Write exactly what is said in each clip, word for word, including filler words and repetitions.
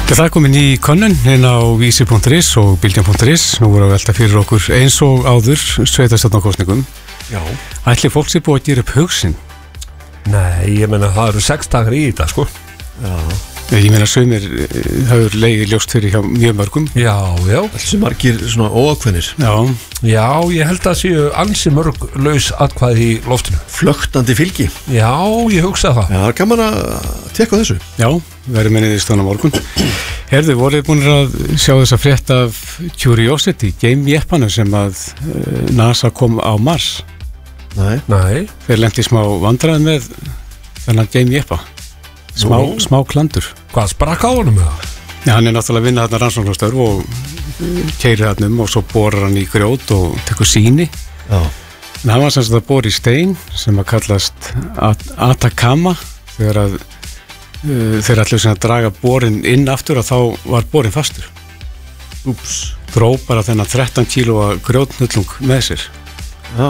Það er komin í könnun inn á vísi punktur is og bylgjan punktur is. Nú voru að velta fyrir okkur eins og áður sveitarstjórnarkosningum. Já. Ætli fólk sé búið að gera upp hugsin? Nei, ég meina það eru sex dagar í þetta, sko. Já. Ég meina sumir hefur legið ljóst fyrir hjá mjög mörgum. Já, já. Þessi margir svona óákveðnir. Já. Já, ég held að séu ansi mörg laus atkvæði í loftinu. Flöktandi fylgi. Já, ég hugsa það. Já, það er gaman að tekka þessu. Já, verðum með niðurstöðuna á morgun. Herðu, voruð búin að sjá þessa frétt af Curiosity, game-jeppanum sem að uh, NASA kom á Mars? Nei. Nei. Þeir lendi smá vandræði með þennan game-jeppa. Smá, smá klandur. Hvað, sprakk á honum með það? Já, hann er náttúrulega að vinna þarna rannsóknarstörf og keyrir þarna um og svo borar hann í grjót og tekur sýni. Já. En hann var sem sagt að bora í stein sem að kallast At- Atacama þegar að uh, þeir allir sem að draga borin inn aftur og þá var borin fastur. Úps. Dró bara þennan þrettán kílóa grjótnullung með sér. Já.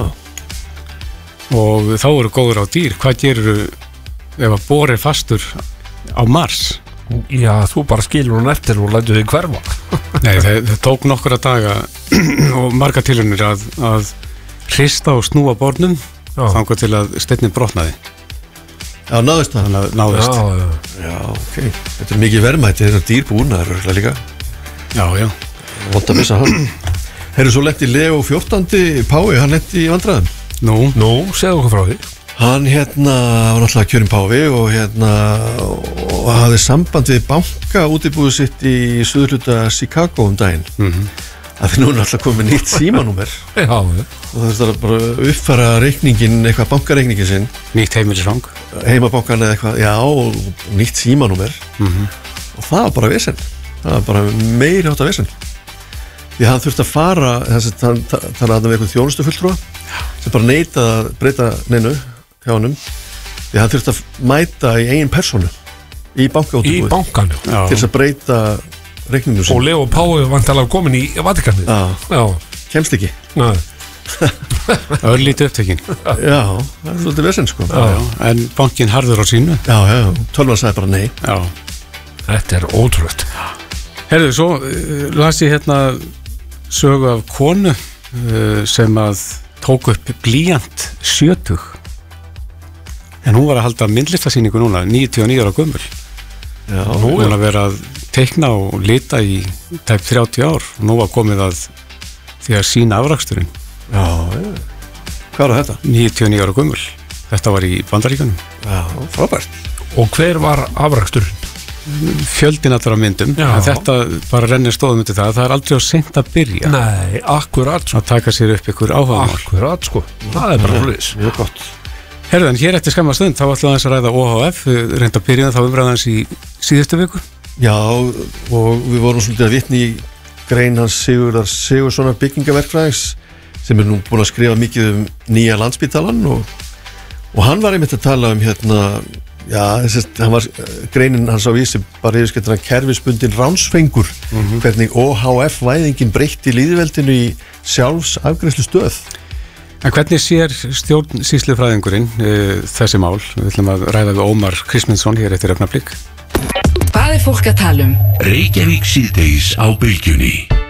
Og þá eru góður á dýr. Hvað gerur ef að borir fastur á Mars? Já, þú bara skilur hún eftir og lætur þig hverfa. Nei, það, það tók nokkura daga og marga tilraunir að, að hrista og snúa bornum þangað til að steinnin brotnaði. Já, náðist það. Þannig að náðist. Já, já. Já, ok. Þetta er mikið verðmæti, þetta er dýrbúna, það er örgulega líka. Já, já. Vont að missa hann. Herru, svo lendi Leo fjórtándi Pái, hann lendi í vandræðum. Nú, Nú, segðu okkur frá því. Hann hérna var náttúrulega kjörinn páfi og hérna og hafði samband við banka útibúið sitt í suðurhluta Chicago um daginn. Mhm. Að því nú er náttúrulega komið nýtt símanúmer Já, já. og það þurfti að bara uppfæra reikningin, eitthvað bankareikningin sinn, nýtt heimilisfang. heimabankan eða eitthvað, já, og nýtt símanúmer. Mhm. Og það var bara vesen, það var bara meiri átt að vesen. Því hann þurfti að fara, þess að hann talaði að við eitthvað þjónustufulltrúa sem bara neitaði að breyta neinu hjá honum, því hann þurfti að mæta í eigin persónu í Í bankaútibúið bankanum. Já. til þess að breyta reikningum Og sin. Leo Pái vantalega komin í Vatikanið. Já, Já. kemst ekki. Nei. Örlítið upptekinn. Já, það er svolítið vesen sko. Já, já. En bankinn harður á sínu. Já, já, tölvan sagði bara nei. Já. Þetta er ótrúlegt. Herðu, svo uh, las ég hérna sögu af konu uh, sem að tók upp blýant sjötug. En hún var að halda myndlistasýningu núna, níutíu og níu ára gömul. Já, Hún var að vera að teikna og lita í tæp þrjátíu ár og nú var komið að því að sína afraksturinn. já, já. Hvað var þetta? níutíu og níu ára gömul. Þetta var í Bandaríkjunum. Já, frábært. Og hver var afraksturinn? Fjöldin allra myndum. Já. En þetta bara rennir stóðum undir það. Það er aldrei á seint að byrja Nei, akkurat sko. að taka sér upp ykkur áhugamál. Akkurat sko. Það er bara hlutis. Mjög gott. Herðan, hér eftir skamma stund, þá ætlum við aðeins að ræða O H F, við reyndum að byrja þá umræðans í síðustu viku. Já, og við vorum svolítið að vitni í grein hans Sigurðar Sigurðssonar byggingaverkfræðings sem er nú búin að skrifa mikið um nýja Landspítalann og, og hann var einmitt að tala um hérna, já, þess að hann var greinin hans á vísi bara yfirskettur hann kerfisbundin ránsfengur, hvernig O H F-væðingin breytti lýðveldinu í sjálfsafgreiðslu stöð. En hvernig sér stjórnsýslufræðingurinn uh, þessi mál? Við ætlum að ræða við Ómar Kristmundsson hér eftir augnablik. Hvað er fólk að tala um? Reykjavík síðdeis á Bylgjunni.